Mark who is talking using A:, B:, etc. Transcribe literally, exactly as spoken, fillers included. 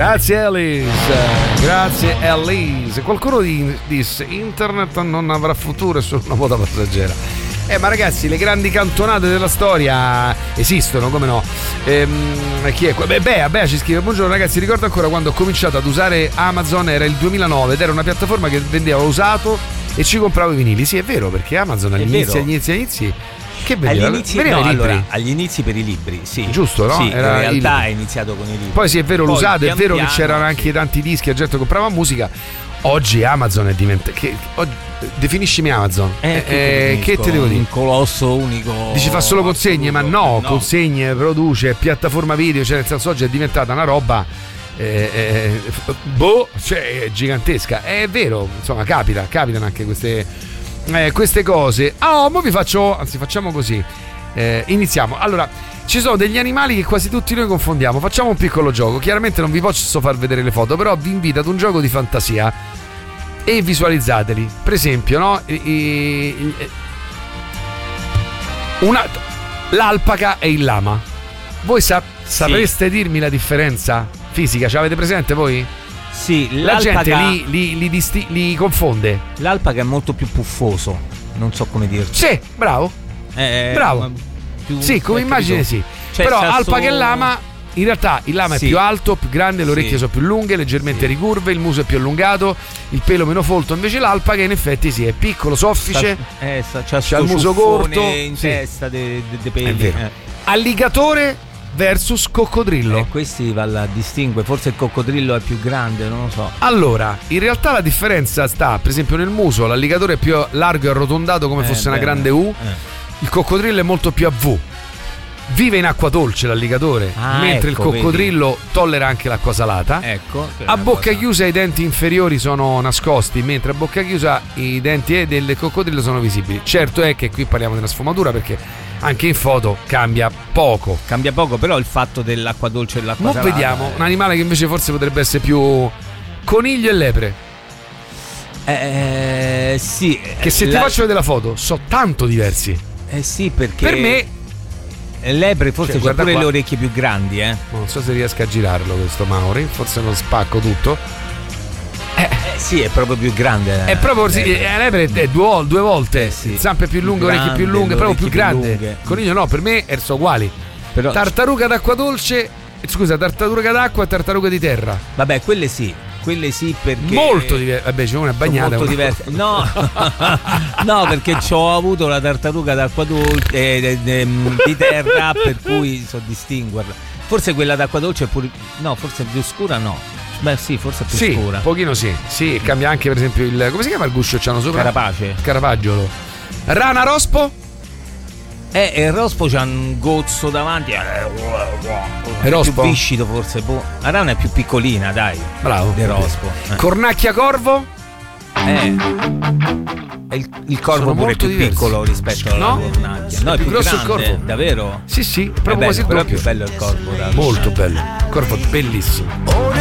A: Grazie Elise, grazie Elise. Qualcuno di, disse internet non avrà futuro, è solo una moda passeggera. Eh ma ragazzi, le grandi cantonate della storia esistono, come no? Ehm, chi è qua? Beh, Bea, Bea ci scrive: buongiorno ragazzi, ricordo ancora quando ho cominciato ad usare Amazon, era il duemilanove ed era una piattaforma che vendeva usato e ci compravo i vinili. Sì, è vero, perché Amazon agli inizi, agli inizi, agli inizi che vendeva?
B: Agli inizi,
A: vendeva
B: no,
A: i libri.
B: allora, agli inizi per i libri, sì.
A: Giusto, no?
B: Sì,
A: Era
B: in realtà
A: il...
B: è iniziato con i libri.
A: Poi sì, è vero,
B: Poi,
A: l'usato,
B: pian
A: è vero
B: piano,
A: che c'erano anche
B: sì.
A: tanti dischi, la gente comprava musica. Oggi Amazon è diventato... Che, oggi, definiscimi Amazon.
B: Eh,
A: eh, che te devo dire?
B: Un colosso unico.
A: Dici fa solo consegne, ma no, no, consegne, produce, piattaforma video, cioè nel senso oggi è diventata una roba eh, eh, boh, cioè gigantesca. È vero, insomma, capita, capitano anche queste eh, queste cose. Ah, oh, mo vi faccio, anzi facciamo così. Eh, iniziamo. Allora, ci sono degli animali che quasi tutti noi confondiamo. Facciamo un piccolo gioco. Chiaramente non vi posso far vedere le foto, però vi invito ad un gioco di fantasia e visualizzateli. Per esempio, no? E, e, e, una, l'alpaca e il lama. Voi sa, sapreste sì. dirmi la differenza fisica? Ce l'avete presente voi?
B: Sì,
A: la
B: l'alpaca...
A: gente li, li, li, disti, li confonde.
B: L'alpaca è molto più puffoso. Non so come dirci.
A: Sì, bravo.
B: Eh,
A: bravo.
B: Più,
A: sì, come immagine sì. Cioè, però alpaca solo... e lama, in realtà il lama sì. è più alto, più grande, le orecchie sì. sono più lunghe, leggermente sì. ricurve, il muso è più allungato, il pelo meno folto. Invece l'alpaca in effetti sì, è piccolo, soffice,
B: sta, eh, sta, c'ha,
A: c'ha il muso corto
B: in
A: sì.
B: testa dei de, de peli.
A: Eh. Alligatore versus coccodrillo.
B: Eh, questi va a distinguere, forse il coccodrillo è più grande, non lo so.
A: Allora, in realtà la differenza sta, per esempio, nel muso. L'alligatore è più largo e arrotondato come eh, fosse bene. una grande U. Eh. Il coccodrillo è molto più a V. Vive in acqua dolce l'alligatore, ah, mentre ecco, il coccodrillo vedi. tollera anche l'acqua salata.
B: Ecco,
A: a bocca cosa... chiusa i denti inferiori sono nascosti, mentre a bocca chiusa i denti del coccodrillo sono visibili. Certo è che qui parliamo della sfumatura, perché anche in foto cambia poco.
B: Cambia poco, però il fatto dell'acqua dolce e dell'acqua
A: Mo
B: salata.
A: vediamo
B: è...
A: un animale che invece forse potrebbe essere più coniglio e lepre.
B: Eh, sì.
A: Che se la... ti faccio vedere la foto, sono tanto diversi.
B: Eh sì, perché
A: per me
B: lepre forse cioè, c'ha pure qua. le orecchie più grandi, eh.
A: Non so se riesco a girarlo questo Mauri, forse non spacco tutto.
B: Eh, eh sì, è proprio più grande.
A: È proprio così, la lepre è due, due volte, eh sì. zampe più lunghe, più orecchie più lunghe, proprio più grande. Lunghe. Coniglio no, per me sono uguali. Però... tartaruga d'acqua dolce, scusa, tartaruga d'acqua e tartaruga di terra.
B: Vabbè, quelle sì. Quelle sì, perché
A: molto diverse. Vabbè, c'è una bagnata
B: molto diverse. No, no, perché ho avuto la tartaruga d'acqua dolce eh, eh, di terra, per cui so distinguerla. Forse quella d'acqua dolce è pure. No, forse è più scura, no. Beh, sì, forse è più
A: sì,
B: scura.
A: Un pochino sì. Sì, cambia anche, per esempio, il. Come si chiama il guscio? C'hanno sopra?
B: Carapace.
A: Carapagiolo. Rana rospo?
B: Eh, il rospo c'ha un gozzo davanti. È
A: rospo?
B: più viscido forse. Boh. La rana è più piccolina, dai.
A: Bravo.
B: Del rospo. Eh.
A: Cornacchia corvo?
B: Eh. Il, il corvo
A: Sono
B: pure è più
A: diversi.
B: piccolo rispetto alla
A: no?
B: cornacchia. No,
A: è
B: è
A: più,
B: più
A: grosso
B: grande,
A: il corvo.
B: Davvero?
A: Sì, sì, proprio
B: bello,
A: quasi
B: però
A: doppio.
B: è più bello il corvo.
A: Molto bello. Il corvo bellissimo.